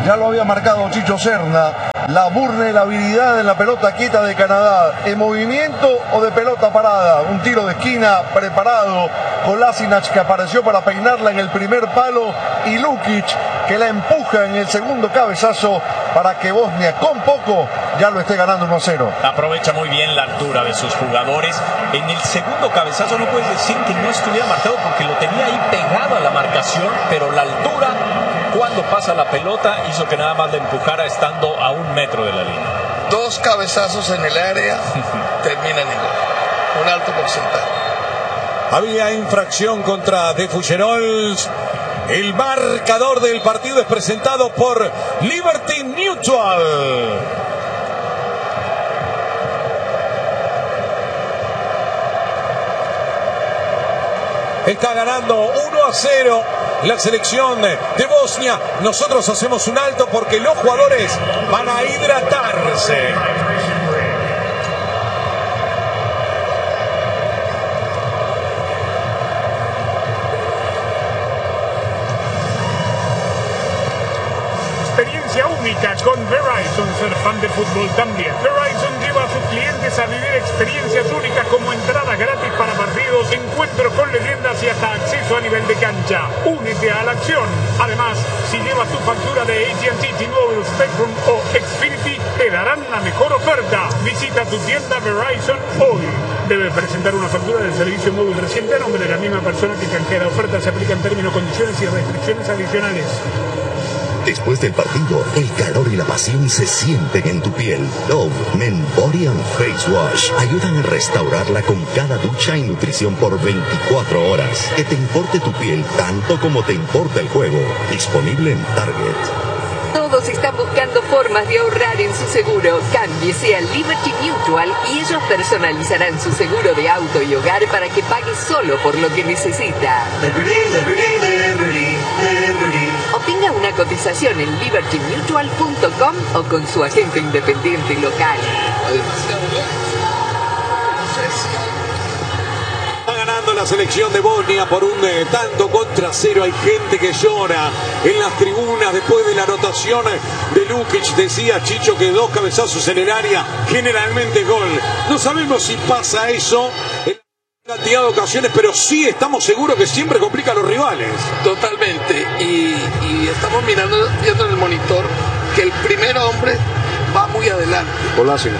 Ya lo había marcado Chicho Serna. La vulnerabilidad en la pelota quieta de Canadá. ¿En movimiento o de pelota parada? Un tiro de esquina preparado. Kolasinac, que apareció para peinarla en el primer palo. Y Lukic, que la empuja en el segundo cabezazo para que Bosnia, con poco, ya lo esté ganando 1-0. Aprovecha muy bien la altura de sus jugadores. En el segundo cabezazo no puedes decir que no estuviera marcado porque lo tenía ahí pegado a la marcación, pero la altura, cuando pasa la pelota, hizo que nada más le empujara estando a 1 metro de la línea. 2 cabezazos en el área terminan en gol. Un alto porcentaje. Había infracción contra De Fuggerols. El marcador del partido es presentado por Liberty Mutual. Está ganando 1-0 la selección de Bosnia. Nosotros hacemos un alto porque los jugadores van a hidratarse. Experiencia única con Verizon. Ser fan de fútbol también. Verizon lleva a sus clientes a vivir experiencias únicas como entradas gratis para partidos, encuentros con leyendas y hasta acceso a nivel de cancha. Únete a la acción. Además, si llevas tu factura de AT&T, T-Mobile, Spectrum o Xfinity, te darán la mejor oferta. Visita tu tienda Verizon hoy. Debe presentar una factura del servicio móvil reciente a nombre de la misma persona que canjea la oferta. Se aplican términos, condiciones y restricciones adicionales. Después del partido, el calor y la pasión se sienten en tu piel. Dove Men Body and Face Wash ayudan a restaurarla con cada ducha y nutrición por 24 horas. Que te importe tu piel tanto como te importa el juego. Disponible en Target. Todos están buscando formas de ahorrar en su seguro. Cámbiese a Liberty Mutual y ellos personalizarán su seguro de auto y hogar para que pague solo por lo que necesita. Obtenga una cotización en libertymutual.com o con su agente independiente local. Está ganando la selección de Bosnia por un tanto contra 0. Hay gente que llora en las tribunas después de la anotación de Lukic. Decía Chicho que 2 cabezazos en el área, generalmente gol. No sabemos si pasa eso en cantidad de ocasiones, pero sí estamos seguros que siempre complica a los rivales. Totalmente. Y estamos viendo en el monitor que el primer hombre va muy adelante. Kolasinac.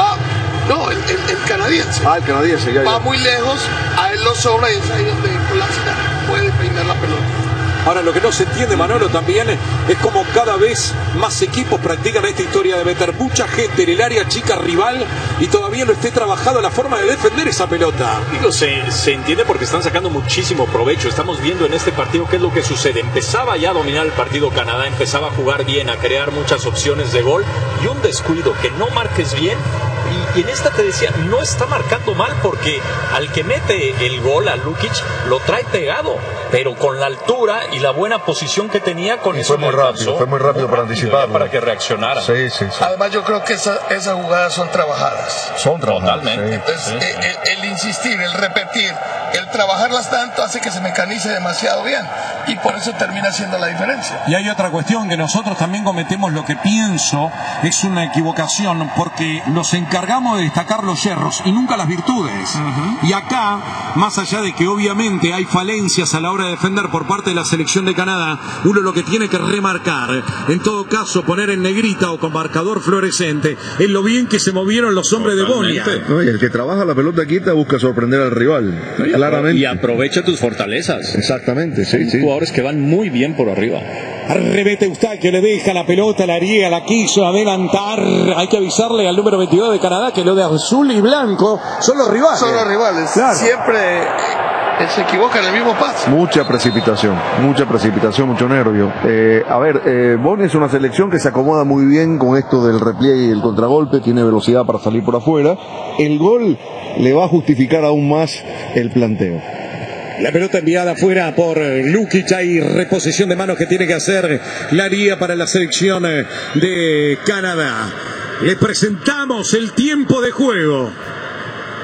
No, el canadiense. El canadiense, ya. Va muy lejos, a él lo sobra y es ahí donde Kolasinac puede peinar la pelota. Ahora, lo que no se entiende, Manolo, también es como cada vez más equipos practican esta historia de meter mucha gente en el área chica rival y todavía no esté trabajado la forma de defender esa pelota. Digo, se entiende porque están sacando muchísimo provecho. Estamos viendo en este partido qué es lo que sucede. Empezaba ya a dominar el partido Canadá, empezaba a jugar bien, a crear muchas opciones de gol y un descuido que no marques bien. Y en esta te decía, no está marcando mal porque al que mete el gol, a Lukic, lo trae pegado, pero con la altura y la buena posición que tenía con eso. Fue muy rápido para anticiparlo. Para que reaccionara. Sí. Además, yo creo que esas jugadas son trabajadas. Totalmente. Sí. Entonces, el insistir, el repetir, el trabajarlas tanto hace que se mecanice demasiado bien y por eso termina siendo la diferencia. Y hay otra cuestión, que nosotros también cometemos lo que pienso es una equivocación, porque nos encargamos de destacar los yerros y nunca las virtudes. Y acá, más allá de que obviamente hay falencias a la hora de defender por parte de la selección de Canadá, uno lo que tiene que remarcar, en todo caso poner en negrita o con marcador fluorescente, es lo bien que se movieron los hombres de Bosnia. No, y el que trabaja la pelota quieta busca sorprender al rival. Claramente. Y aprovecha tus fortalezas. Exactamente, sí. Jugadores que van muy bien por arriba. Arremete Eustaquio, le deja la pelota, la riega, la quiso adelantar. Hay que avisarle al número 22 de Canadá que lo de azul y blanco son los rivales. Claro. Siempre se equivoca en el mismo paso. Mucha precipitación, mucho nervio. Bosnia es una selección que se acomoda muy bien con esto del repliegue y el contragolpe, tiene velocidad para salir por afuera. El gol le va a justificar aún más el planteo. La pelota enviada afuera por Lukic. Hay reposición de manos que tiene que hacer Laría para la selección de Canadá. Les presentamos el tiempo de juego.